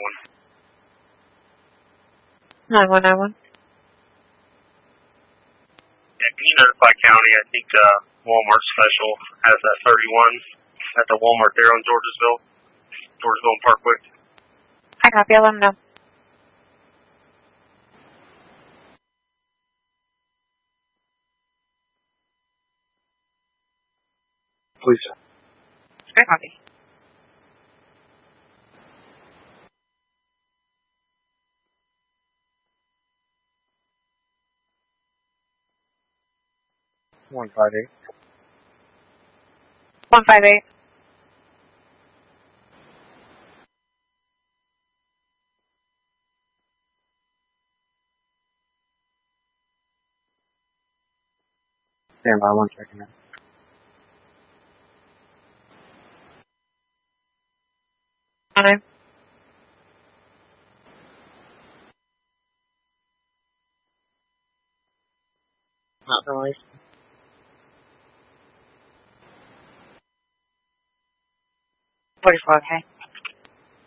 9191. Yeah, can you notify county? I think Walmart Special has that 31 at the Walmart there on Georgesville and Parkway. I copy. I'll let them know. Please. I copy. One 158. 158. Stand by 1 second. Nine. Not noise. 44, okay.